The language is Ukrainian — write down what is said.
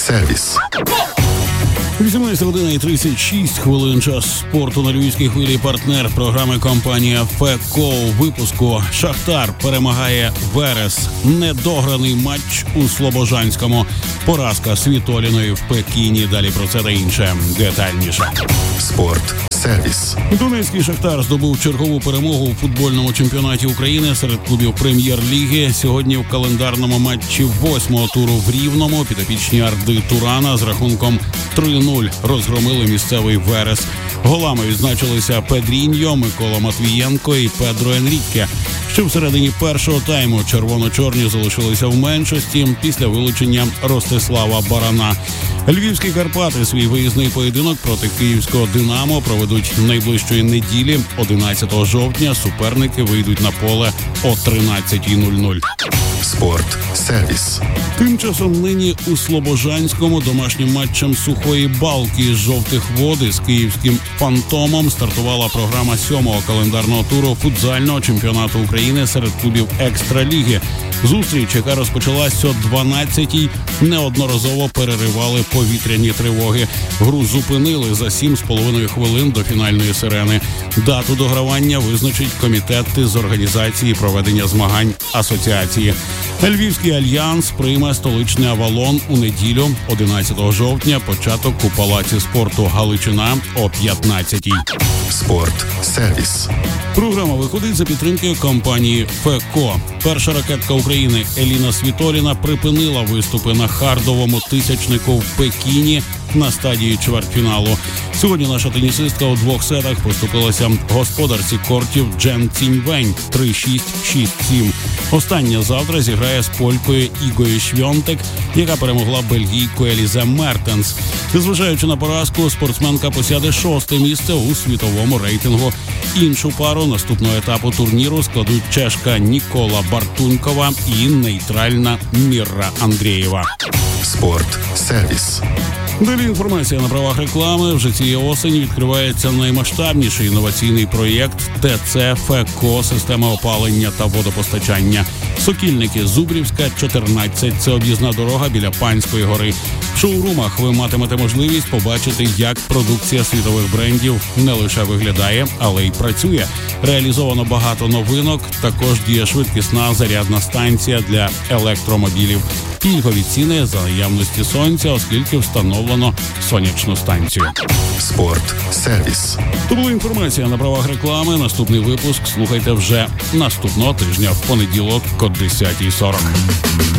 сервіс. 18 година і 36 хвилин, час спорту на Львівській хвилі. Партнер програми компанія ФЕКО. У випуску «Шахтар» перемагає Верес. Недограний матч у Слобожанському. Поразка Світоліної в Пекіні. Далі про це та інше детальніше. Спорт. Сервіс. Донецький «Шахтар» здобув чергову перемогу у футбольному чемпіонаті України серед клубів прем'єр-ліги. Сьогодні в календарному матчі 8-го туру в Рівному підопічні Арди Турана з рахунком 3-0 розгромили місцевий Верес. Голами відзначилися Педріньо, Микола Матвієнко і Педро Енрікке. Ще всередині першого тайму червоно-чорні залишилися в меншості після вилучення Ростислава Барана. Львівські Карпати свій виїзний поєдинок проти київського «Динамо» проведуть найближчої неділі. 11 жовтня суперники вийдуть на поле о 13:00. Спорт. Сервіс. Тим часом нині у Слобожанському домашнім матчем Сухої Балки з Жовтих Вод з київським «Фантомом» стартувала програма 7-го календарного туру футзального чемпіонату України серед клубів Екстраліги. Зустріч, яка розпочалась о 12-й, неодноразово переривали повітряні тривоги. Гру зупинили за 7,5 хвилин до фінальної сирени. Дату догравання визначить комітет з організації проведення змагань асоціації. Львівський «Альянс» прийме столичний «Авалон» у неділю, 11 жовтня, початок у Палаці спорту «Галичина» о 15-й. Спорт. Сервіс. Програма виходить за підтримки компанії ФЕКО. Перша ракетка України Еліна Світоліна припинила виступи на хардовому тисячнику в Пекіні на стадії чвертьфіналу. Сьогодні наша тенісистка у 2 сетах поступилася господарці кортів Джен Ціньвень 3-6, 6-7. Остання завтра зіграє з полькою Ігою Швьонтек, яка перемогла бельгійку Елізе Мертенс. Незважаючи на поразку, спортсменка посяде 6-те місце у світовому рейтингу. Іншу пару наступного етапу турніру складуть чешка Нікола Бартунькова і нейтральна Мірра Андрієва. Спорт. Сервіс. Далі інформація на правах реклами. Вже цієї осені відкривається наймасштабніший інноваційний проєкт ТЦ ФЕКО «Система опалення та водопостачання». Сокільники, Зубрівська, 14. Це об'їзна дорога біля Панської гори. В шоурумах ви матимете можливість побачити, як продукція світових брендів не лише виглядає, але й працює. Реалізовано багато новинок. Також діє швидкісна зарядна станція для електромобілів. Пільгові ціни за наявності сонця, оскільки встановлено сонячну станцію. Спорт. Сервіс. То була інформація на правах реклами. Наступний випуск слухайте вже наступного тижня в понеділок о 10:40.